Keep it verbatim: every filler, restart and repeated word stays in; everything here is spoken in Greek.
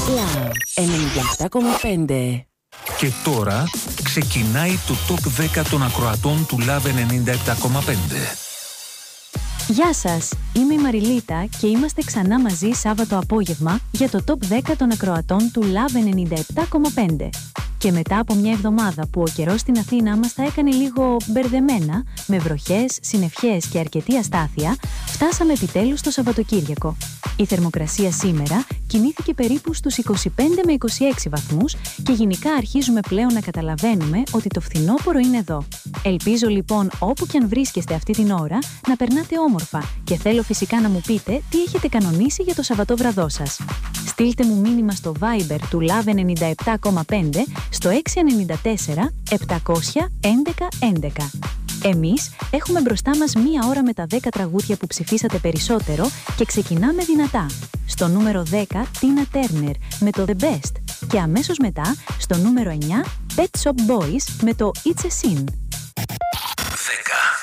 Love ενενήντα επτά κόμμα πέντε. Και τώρα ξεκινάει το Top δέκα των ακροατών του Love ενενήντα επτά κόμμα πέντε. Γεια σας, είμαι η Μαριλίτα και είμαστε ξανά μαζί Σάββατο απόγευμα για το Top δέκα των ακροατών του Love ενενήντα επτά κόμμα πέντε. Και μετά από μια εβδομάδα που ο καιρός στην Αθήνα μας τα έκανε λίγο μπερδεμένα, με βροχές, συννεφιές και αρκετή αστάθεια, φτάσαμε επιτέλους στο Σαββατοκύριακο. Η θερμοκρασία σήμερα κινήθηκε περίπου στους είκοσι πέντε με είκοσι έξι βαθμούς και γενικά αρχίζουμε πλέον να καταλαβαίνουμε ότι το φθινόπωρο είναι εδώ. Ελπίζω λοιπόν όπου και αν βρίσκεστε αυτή την ώρα να περνάτε όμορφα και θέλω φυσικά να μου πείτε τι έχετε κανονίσει για το Σαββατόβραδό σας. Στείλτε μου μήνυμα στο Viber του Love ενενήντα επτά κόμμα πέντε στο έξι εννιά τέσσερα επτακόσια έντεκα έντεκα. Εμείς έχουμε μπροστά μας μία ώρα με τα δέκα τραγούδια που ψηφίσατε περισσότερο και ξεκινάμε δυνατά. Στο νούμερο δέκα, Tina Turner με το The Best και αμέσως μετά στο νούμερο εννιά, Pet Shop Boys με το It's a Sin. δέκα.